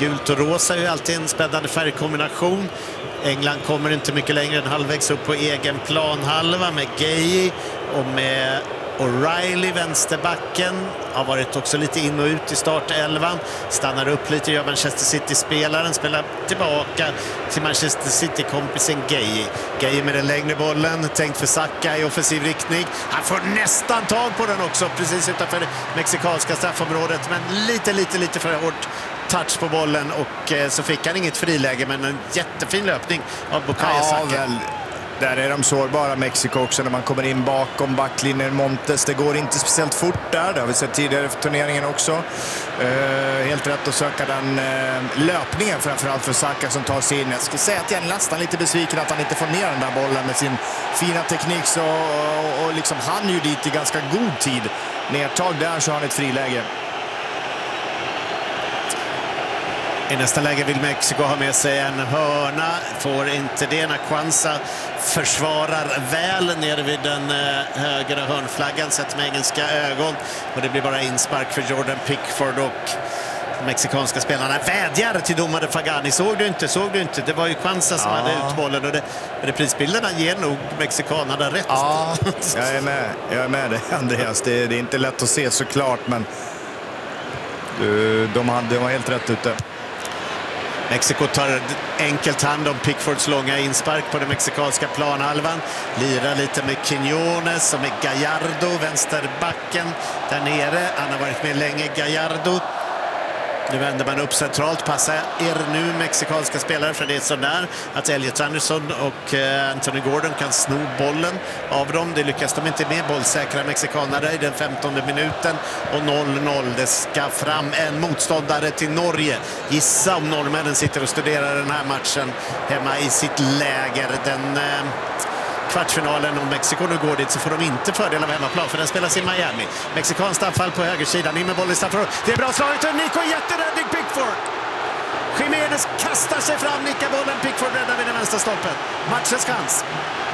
Gult och rosa är ju alltid en spännande färgkombination. England kommer inte mycket längre än halvvägs upp på egen planhalva med Gay och med O'Reilly, vänsterbacken, har varit också lite in och ut i startelvan. Stannar upp lite, gör Manchester City-spelaren, spelar tillbaka till Manchester City-kompisen Gay. Gay med den längre bollen, tänkt för Saka i offensiv riktning. Han får nästan tag på den också, precis utanför det mexikanska straffområdet, men lite för hårt touch på bollen och så fick han inget friläge, men en jättefin löpning av Bukayo Saka. Där är de sårbara, Mexiko också, när man kommer in bakom backlinjen. Montes, det går inte speciellt fort där. Det har vi sett tidigare för turneringen också. Helt rätt att söka den löpningen, framförallt för Saka som tar sig in. Jag skulle säga att jag är nästan lite besviken att han inte får ner den där bollen med sin fina teknik. Och liksom han ju dit i ganska god tid. Nertag där så har han ett friläge. I nästa läge vill Mexiko ha med sig en hörna. Får inte det när Kwanza försvarar väl nere vid den högra hörnflaggan sett med engelska ögon. Och det blir bara inspark för Jordan Pickford och de mexikanska spelarna vädjar till domare Fagani. Såg du inte? Det var ju Kwanza som hade ut bollen och reprisbilderna ger nog mexikanerna rätt. Ja, jag är med dig, Andreas. Det är inte lätt att se såklart, men de var helt rätt ute. Mexiko tar enkelt hand om Pickfords långa inspark på den mexikanska planhalvan. Lirar lite med Quiñones och med Gallardo, vänsterbacken där nere. Han har varit med länge, Gallardo. Nu vänder man upp centralt, passar nu mexikanska spelare, för det är så där att Elliot Anderson och Anthony Gordon kan sno bollen av dem. Det lyckas de inte med, bollsäkra mexikaner i den 15:e minuten och 0-0. Det ska fram en motståndare till Norge. Gissa om norrmännen sitter och studerar den här matchen hemma i sitt läger. Den kvartsfinalen, om Mexiko nu går dit så får de inte fördel av hemmaplan, för den spelas i Miami. Mexikanskt anfall på högersidan, in med bollen i straffområdet. Det är bra slaget och Nico, jätteräddning Pickford. Jiménez kastar sig fram, nickar bollen, Pickford räddar vid den vänstra stolpen. Matchens chans.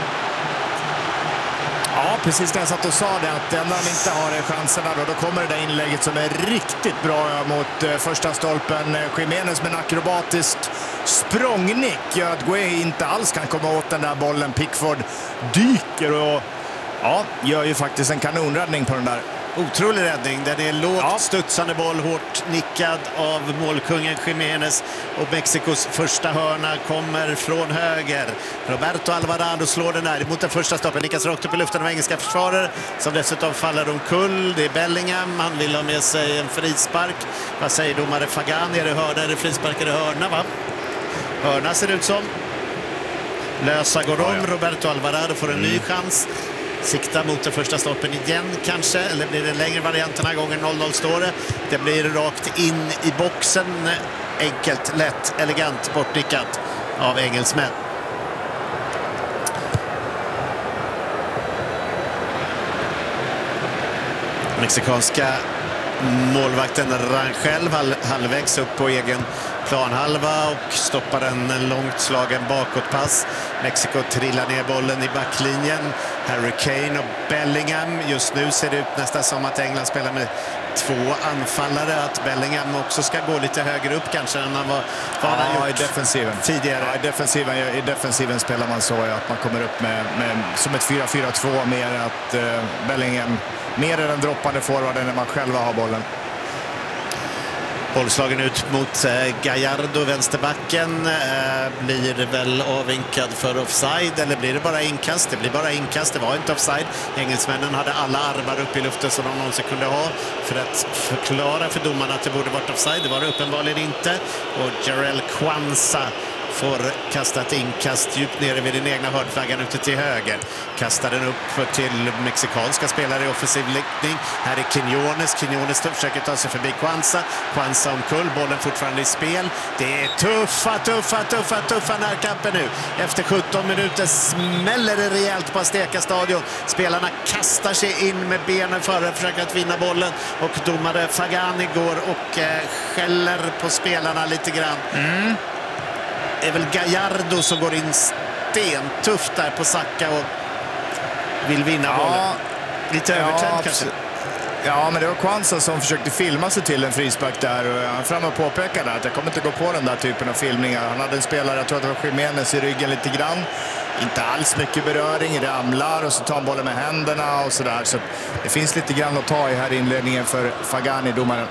Ja, precis när jag satt och sa det, att enda de inte har chanserna då kommer det där inlägget som är riktigt bra mot första stolpen. Jiménez med en akrobatisk språngnick gör att Gueye inte alls kan komma åt den där bollen. Pickford dyker och gör ju faktiskt en kanonräddning på den där. Otrolig räddning. Den är lågt studsande boll, hårt nickad av målkungen Jiménez. Och Mexikos första hörna kommer från höger. Roberto Alvarado slår den där mot den första stoppen. Nickas rakt upp i luften av engelska försvarare som dessutom faller omkull. Det är Bellingham. Han vill ha med sig en frispark. Vad säger domare Fagani? Är det hörna eller frispark? Är det hörna, va? Hörna ser det ut som. Lösa går om. Roberto Alvarado får en ny chans. Sikta mot den första stolpen igen kanske, eller blir det en längre variant den här gången? 0-0 står det. Det blir rakt in i boxen. Enkelt, lätt, elegant bortnickat av engelsmän. Mexikanska målvakten Rangel halvvägs upp på egen planhalva och stoppar en långt slagen bakåtpass. Mexiko trillar ner bollen i backlinjen. Harry Kane och Bellingham. Just nu ser det ut nästan som att England spelar med två anfallare. Att Bellingham också ska gå lite högre upp kanske än han var i defensiven tidigare. I defensiven spelar man så att man kommer upp med som ett 4-4-2 mer att Bellingham mer än den droppande forwarden när man själva har bollen. Bollslagen ut mot Gallardo, vänsterbacken. Blir väl avvinkad för offside, eller blir det bara inkast? Det blir bara inkast, det var inte offside. Engelsmännen hade alla armar upp i luften som de någonsin kunde ha för att förklara för domarna att det borde varit offside. Det var det uppenbarligen inte. Och Jarell Kwanza får kasta ett inkast djupt nere vid den egna hörnflaggan ute till höger. Kastar den upp till mexikanska spelare i offensiv riktning. Här är Quiñones försöker ta sig förbi Kwanza omkull, bollen fortfarande i spel. Det är tuffa närkamper nu. Efter 17 minuter smäller det rejält på Azteca stadion. Spelarna kastar sig in med benen före, försöker att vinna bollen. Och domare Fagani går och skäller på spelarna lite grann. Det är väl Gallardo som går in stentufft där på Saka och vill vinna bollen. Lite övertänd kanske. Ja, men det var Kwanza som försökte filma sig till en frispark där. Och han fram och påpekade att jag kommer inte gå på den där typen av filmningar. Han hade en spelare, jag tror att det var Jiménez, i ryggen lite grann. Inte alls mycket beröring, ramlar och så tar han bollen med händerna och sådär. Så det finns lite grann att ta i här i inledningen för Fagani, domaren.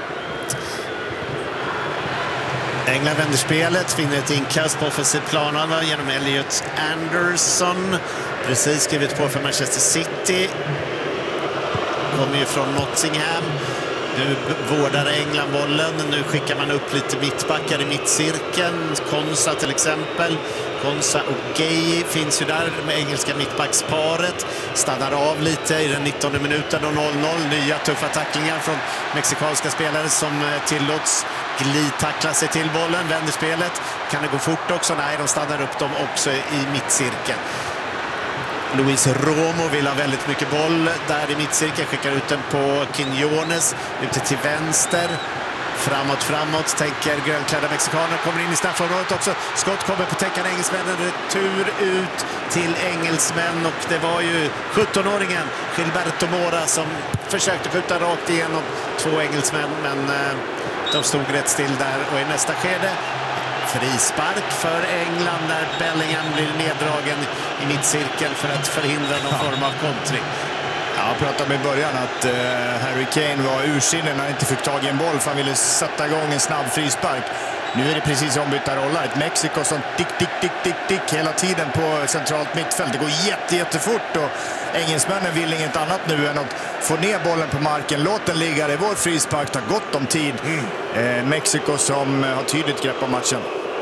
England vänder spelet, finner ett inkast på offensiv planen genom Elliot Anderson. Precis skrivit på för Manchester City. Kommer ju från Nottingham. Nu vårdar England bollen. Nu skickar man upp lite mittbackar i mittcirkeln. Konsa till exempel. Konsa och Gay finns ju där med engelska mittbacksparet. Stannar av lite i den 19:e minuten och 0-0. Nya tuffa tacklingar från mexikanska spelare som tillåts glidtackla sig till bollen. Vänder spelet. Kan det gå fort också? Nej, de stannar upp dem också i mittcirkeln. Luis Romo vill ha väldigt mycket boll där i mittcirkeln. Skickar ut den på Quiñones ute till vänster. Framåt, tänker grönklädda mexikaner. Kommer in i straffområdet också. Skott kommer på täckande engelsmännen. Retur ut till engelsmän. Och det var ju 17-åringen Gilberto Mora som försökte skjuta rakt igenom två engelsmän. Men de stod rätt still där. Och i nästa skede frispark för England när Bellingham blir neddragen i mittcirkeln för att förhindra någon form av kontring. Jag pratade med i början att Harry Kane var ursinnig när han inte fick tag i en boll för han ville sätta igång en snabb frispark. Nu är det precis ombytta roller. Ett Mexiko som tick hela tiden på centralt mittfält. Det går jättefort och engelsmännen vill inget annat nu än att få ner bollen på marken. Låt den ligga i vår frispark, tar gott om tid. Mexiko som har tydligt grepp om matchen.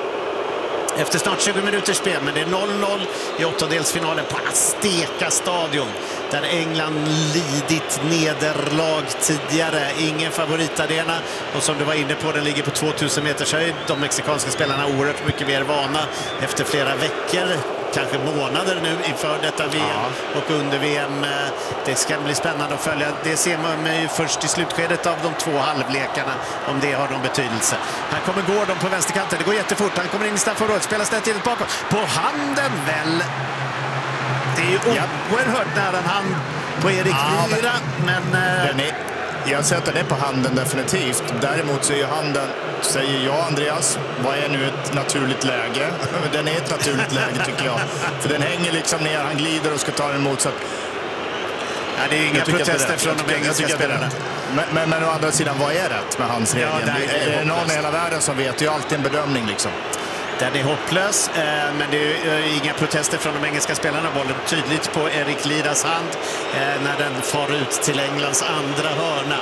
Efter snart 20 minuters spel, men det är 0-0 i åttondelsfinalen på Azteca stadion. Där England lidit nederlag tidigare. Ingen favoritarena. Och som du var inne på, den ligger på 2000 meters höjd. De mexikanska spelarna är oerhört mycket mer vana efter flera veckor. Kanske månader nu inför detta VM och under VM. Det ska bli spännande att följa. Det ser man ju först i slutskedet av de två halvlekarna, om det har någon betydelse. Här kommer Gordon på vänsterkanten. Det går jättefort. Han kommer in i straffområdet. Spelar stället bakåt. På handen väl. Det är ju oerhört nära en hand på Erik Lira. Men jag sätter det på handen definitivt. Däremot så är ju handen, säger jag Andreas, vad är nu ett naturligt läge? Den är ett naturligt läge tycker jag. För den hänger liksom ner, han glider och ska ta den emot. Så att, det är inga protester från de engelska spelarna. Men å andra sidan, vad är rätt med hans regeln? Är det någon i hela världen som vet? Det är ju alltid en bedömning liksom. Den är hopplös, men det är inga protester från de engelska spelarna. Bollen tydligt på Erik Liras hand när den far ut till Englands andra hörna.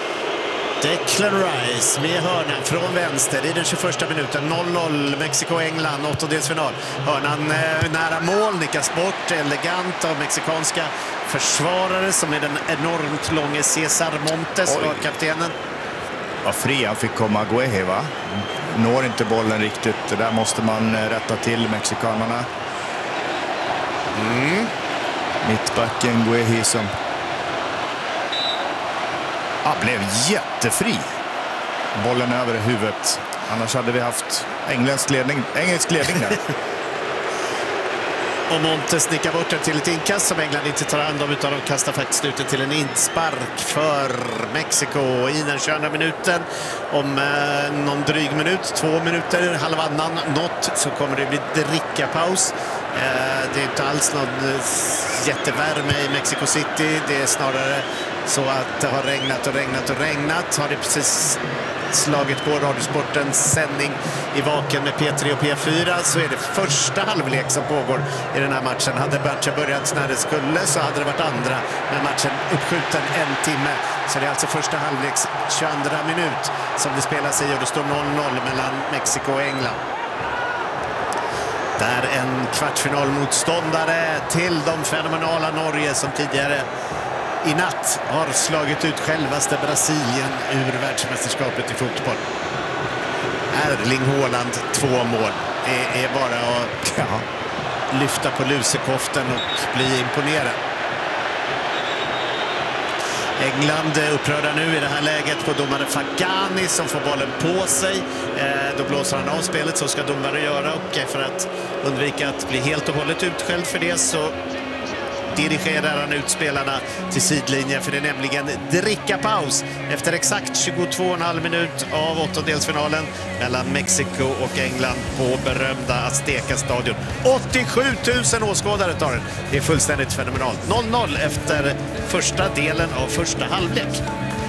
Declan Rice med hörnan från vänster i den 21:a minuten. 0-0 Mexiko-England, åttondelsfinal. Hörnan nära mål, nickas bort elegant av mexikanska försvarare som är den enormt långe Cesar Montes, kaptenen. Vad fri han fick komma Guehi, va? Når inte bollen riktigt. Det där måste man rätta till, mexikanerna. Mittbacken Guehi som blev jättefri. Bollen över huvudet. Annars hade vi haft engelsk ledning där. Och Montes nickar bort den till ett inkast som England inte tar hand om, utan de kastar faktiskt ut den till en inspark för Mexiko i den 22:a minuten. Om någon dryg minut, 2 minuter, halvannan något, så kommer det bli drickapaus. Det är inte alls någon jättevärme i Mexico City. Det är snarare så att det har regnat. Har det precis slagit på Radiosportens sändning i vaken med P3 och P4, så är det första halvlek som pågår i den här matchen. Hade matchen börjat när det skulle så hade det varit andra, men matchen uppskjuten 1 timme. Så det är alltså första halvleks 22:a minut som det spelas i, och det står 0-0 mellan Mexiko och England. Där en kvartsfinalmotståndare till de fenomenala Norge som tidigare i natt har slagit ut självaste Brasilien ur världsmästerskapet i fotboll. Erling Haaland, 2 mål. Det är bara att lyfta på lusekoften och bli imponerad. England upprörda nu i det här läget på domare Fagani som får bollen på sig. Då blåser han av spelet, så ska domare göra, och för att undvika att bli helt och hållet utskälld för det så dirigerar han ut spelarna till sidlinjen, för det är nämligen drickapaus efter exakt 22,5 minut av åttondelsfinalen mellan Mexiko och England på berömda Azteca-stadion. 87 000 åskådare tar den. Det är fullständigt fenomenalt. 0-0 efter första delen av första halvlek.